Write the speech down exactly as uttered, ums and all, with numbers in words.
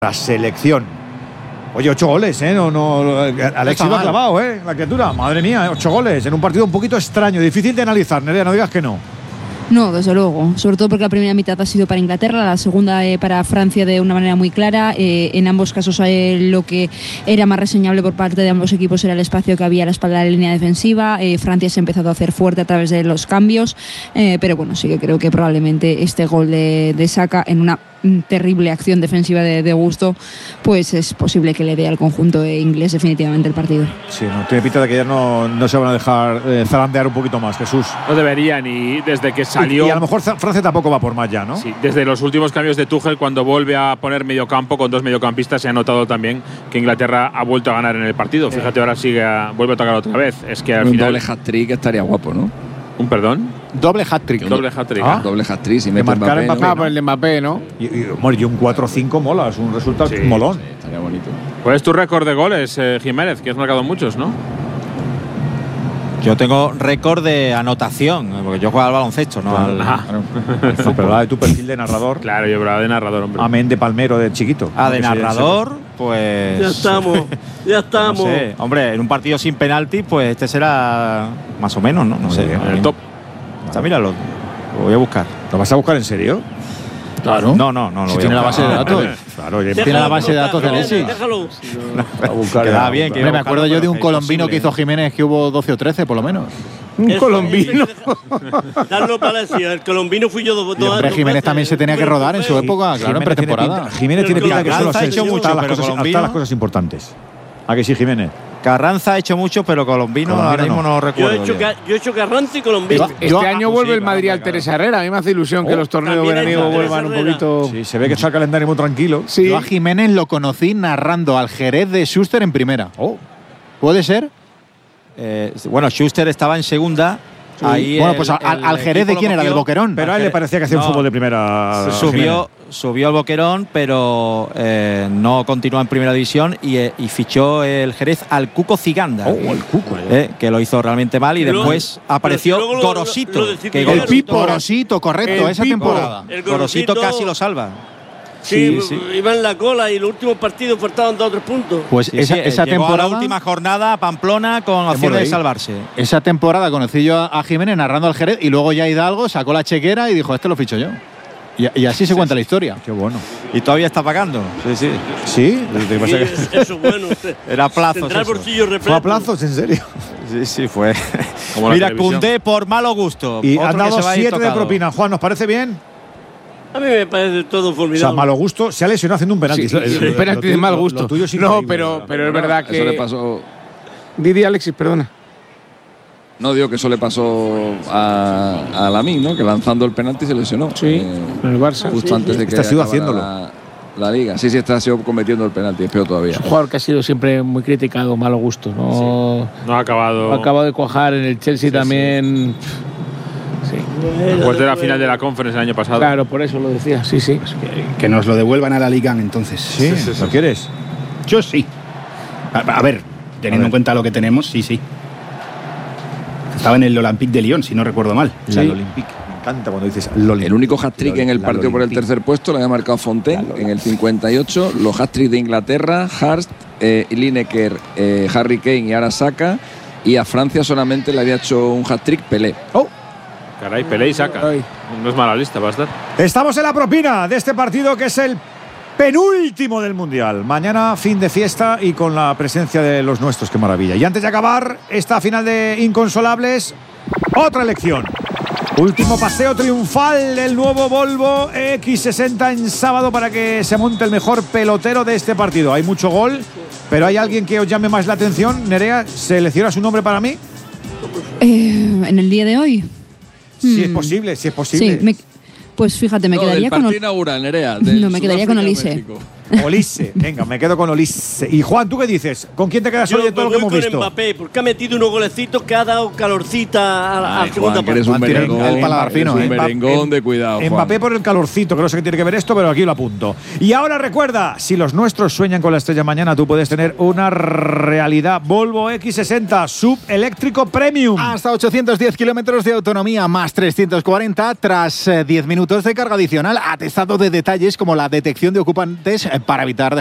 La selección. Oye, ocho goles, ¿eh? No, no, Alexis lo ha clavado, ¿eh? La criatura. Madre mía, ocho goles en un partido un poquito extraño, difícil de analizar, Nerea, no digas que no. No, desde luego, sobre todo porque la primera mitad ha sido para Inglaterra, la segunda eh, para Francia de una manera muy clara. Eh, en ambos casos eh, lo que era más reseñable por parte de ambos equipos era el espacio que había a la espalda de la línea defensiva. Eh, Francia se ha empezado a hacer fuerte a través de los cambios, eh, pero bueno, sí que creo que probablemente este gol de, de Saka en una terrible acción defensiva de, de Gusto, pues es posible que le dé al conjunto inglés definitivamente el partido. Sí, no tiene pinta de que ya no, no se van a dejar eh, zarandear un poquito más, Jesús. No deberían, y desde que salió… Y, y a lo mejor Francia tampoco va por más ya, ¿no? Sí, desde los últimos cambios de Tuchel, cuando vuelve a poner mediocampo con dos mediocampistas, se ha notado también que Inglaterra ha vuelto a ganar en el partido. Fíjate, ahora sigue a, vuelve a tocar otra vez. Es que al un final… doble hat-trick estaría guapo, ¿no? ¿Un perdón? Doble hat-trick. Doble hat-trick. Ah, doble hat-trick. Si mete Mbappé, Mbappé, ¿no? ¿no? Ah, pues el de Mbappé, ¿no? Y, y, bueno, y un cuatro cinco mola, es un resultado Sí, molón. Sí, estaría bonito. ¿Cuál es tu récord de goles, eh, Jiménez? Que has marcado muchos, ¿no? Yo tengo récord de anotación, porque yo juego al baloncesto, no al, Ah. al No, pero habla de tu perfil de narrador. Claro, yo hablaba de narrador, hombre. Amén de Palmero de chiquito. Ah, de Que se- narrador, pues… Ya estamos, ya estamos. No sé, hombre, en un partido sin penalti, pues este será más o menos, ¿no? No Muy sé. bien. En el top. Está, míralo, lo voy a buscar. ¿Lo vas a buscar en serio? Claro. No, no, no. Lo Si voy tiene a la base de buscar. datos. Claro, ya Tiene la base de datos de Alexis. Déjalo. a buscar. Queda ya, bien, buscar. que Hombre, me acuerdo yo de un es colombino que imposible. hizo Jiménez que hubo doce o trece, por lo menos. Un Eso, colombino. eso, Darlo para decir, el colombino fui yo dos Y hombre, dos Jiménez veces. tamén se tenía que rodar en su Sí. época, claro, en Jiménez tiene pretemporada. pinta- Jiménez tiene pinta que Carranza solo ha se hecho hasta mucho, las pero cosas, Colombino… hasta las cosas importantes. ¿A que sí, Jiménez? Carranza ha hecho mucho, pero Colombino, Colombino ahora mismo no. no, Yo recuerdo. he hecho, yo. ca- yo he hecho Carranza y colombino. Este Yo- año ah, vuelve sí, el Madrid caramba, al Teresa Herrera. A mí me hace ilusión que Oh, los torneos también veraniegos está vuelvan un Teresa poquito… Sí, se ve que está el calendario muy tranquilo. Sí. Yo a Jiménez lo conocí narrando al Jerez de Schuster en primera. Oh. ¿Puede ser? Eh, bueno, Schuster estaba en segunda. Ahí Bueno, el- pues al, el al Jerez equipo de quién lo era, del cogió, Boquerón. Pero a él le parecía que hacía un No. fútbol de primera. Subió, subió al Boquerón, pero eh, no continuó en primera división y, eh, y fichó el Jerez al Cuco Ciganda. Oh, el Cuco. eh, que lo hizo realmente mal y Pero- después pero apareció si luego lo- Gorosito. lo- lo de que Ciganda- El Gorosito- Pipo. Gorosito, correcto, El esa Pipo. temporada. El Gorosito Gorosito casi lo salva. Sí, Sí, sí. iba en la cola y los últimos partidos faltaban dos o tres puntos. Pues Sí, esa, sí, esa llegó temporada… a la última jornada a Pamplona con opción de ahí. salvarse. Esa temporada conocí yo a, a Jiménez narrando al Jerez y luego ya Hidalgo sacó la chequera y dijo, este lo ficho yo. Y, y así se cuenta la historia. Qué bueno. Y todavía está pagando. Sí, sí. ¿Sí? ¿Qué Sí, pasa que- es- eso es bueno. Era plazos. Tendrá el eso. bolsillo repleto. ¿Fue a plazos, en serio? Sí, sí, fue. Como la Mira, televisión. Cundé por malo gusto. Y Otro han que dado se va a ir siete de tocado. propina. Juan, ¿nos parece bien? A mí me parece todo O formidable. sea, malo gusto. Se ha lesionado haciendo un penalti. Sí, Lo- sí, lo- un penalti lo de mal tuyo- gusto. Lo tuyo es No, increíble, pero, ¿verdad? pero es verdad que… Eso le pasó… Didi Alexis, perdona. No, digo que eso le pasó a, a Lamine, ¿no? Que lanzando el penalti se lesionó. Sí, Eh, en el Barça. Justo antes de que Este ha sido acabara haciéndolo. La, la liga. Sí, sí, este ha sido cometiendo el penalti, es peor todavía. Es un jugador que ha sido siempre muy criticado, malo gusto. No, No ha acabado. no ha acabado de cuajar en el Chelsea también. Sí. Después de la final de la Conference el año pasado. Claro, por eso lo decía. Sí, sí. Que nos lo devuelvan a la Liga entonces. Sí, ¿lo quieres? Yo sí. A, a ver, teniendo en cuenta lo que tenemos, sí, sí. Estaba en el Olympique de Lyon, si no recuerdo mal. La Olympique. Me encanta cuando dices Loli. El único hat-trick en el La partido por el Olympique. tercer puesto lo había marcado Fontaine en el cincuenta y ocho. Los hat-tricks de Inglaterra, Hurst, eh, Lineker, eh, Harry Kane y ahora Saka. Y a Francia solamente le había hecho un hat-trick Pelé. Oh, Caray, Pelé y Saka. Ay. No es mala lista, va a estar. estamos en la propina de este partido que es el penúltimo del Mundial. Mañana fin de fiesta y con la presencia de los nuestros, qué maravilla. Y antes de acabar esta final de Inconsolables, otra elección. Último paseo triunfal del nuevo Volvo equis sesenta en sábado para que se monte el mejor pelotero de este partido. Hay mucho gol, pero ¿hay alguien que os llame más la atención? Nerea, ¿selecciona su nombre para mí? Eh, en el día de hoy. Si es Hmm. posible, si es posible. Sí, me- pues fíjate, me No, quedaría del con… partido inaugural, Nerea. No, me quedaría con Olise. México. Olise, venga, me quedo con Olise. Y Juan, ¿tú qué dices? ¿Con quién te quedas Yo hoy de me todo lo que voy hemos con visto? Mbappé, porque ha metido unos golecitos que ha dado calorcita a la a Ay, la segunda Juan, que eres parte. un Juan tiene merengón. el paladar fino, eres ¿eh? un merengón de cuidado, Juan. Mbappé por el calorcito, que no sé qué tiene que ver esto, pero aquí lo apunto. Y ahora recuerda, si los nuestros sueñan con la estrella mañana, tú puedes tener una realidad. Volvo equis sesenta Subeléctrico Premium. Hasta ochocientos diez kilómetros de autonomía más trescientos cuarenta tras eh, diez minutos de carga adicional. Atestado de detalles como la detección de ocupantes para evitar